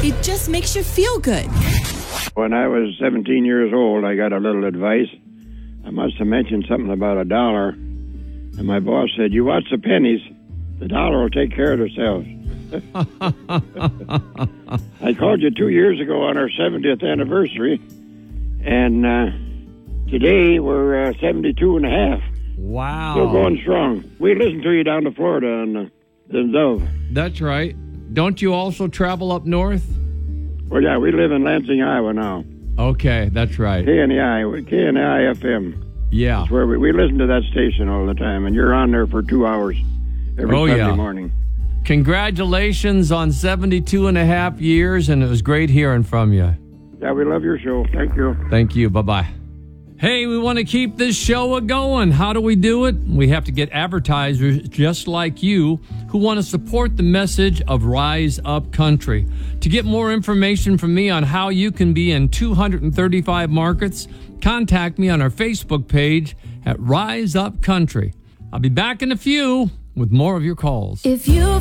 It just makes you feel good. When I was 17 years old, I got a little advice. I must have mentioned something about $1. And my boss said, you watch the pennies, the dollar will take care of themselves. I called you 2 years ago on our 70th anniversary, and today we're 72 and a half. Wow. Still going strong. We listen to you down to Florida on the Dove. That's right. Don't you also travel up north? Well, yeah, we live in Lansing, Iowa now. Okay, that's right. KNI FM. Yeah. That's where we listen to that station all the time, and you're on there for 2 hours every Sunday morning. Congratulations on 72 and a half years, and it was great hearing from you. Yeah, we love your show. Thank you. Thank you. Bye-bye. Hey, we want to keep this show a-going. How do we do it? We have to get advertisers just like you who want to support the message of Rise Up Country. To get more information from me on how you can be in 235 markets, contact me on our Facebook page at Rise Up Country. I'll be back in a few with more of your calls. If you